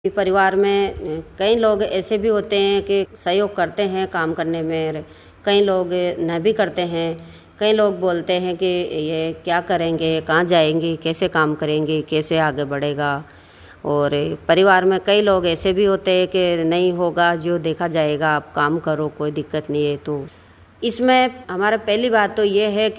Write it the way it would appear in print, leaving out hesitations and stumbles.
परिवार में कई लोग ऐसे भी होते हैं कि सहयोग करते हैं काम करने में, कई लोग न भी करते हैं। कई लोग बोलते हैं कि ये क्या करेंगे, कहाँ जाएंगे, कैसे काम करेंगे, कैसे आगे बढ़ेगा। और परिवार में कई लोग ऐसे भी होते हैं कि नहीं होगा, जो देखा जाएगा, आप काम करो, कोई दिक्कत नहीं है। तो इसमें हमारा पहली बात तो ये है कि